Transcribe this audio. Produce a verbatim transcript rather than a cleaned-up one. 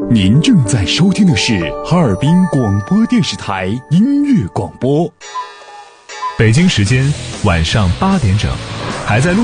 您正在收听的是哈尔滨广播电视台音乐广播。 北京时间晚上八点整，还在路